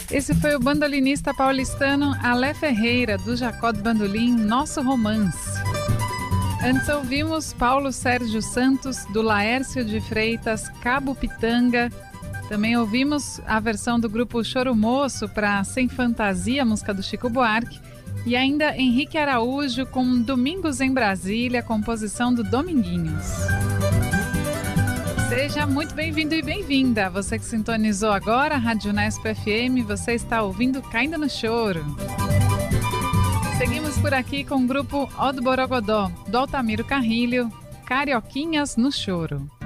Esse foi o bandolinista paulistano Alé Ferreira, do Jacó do Bandolim, Nosso Romance. Antes ouvimos Paulo Sérgio Santos, do Laércio de Freitas, Cabo Pitanga. Também ouvimos a versão do grupo Choro Moço para Sem Fantasia, música do Chico Buarque. E ainda Henrique Araújo com Domingos em Brasília, composição do Dominguinhos. Seja muito bem-vindo e bem-vinda. Você que sintonizou agora a Rádio Unesp FM, você está ouvindo Caindo no Choro. Seguimos por aqui com o grupo Ó do Borogodó, do Altamiro Carrilho, Carioquinhas no Choro.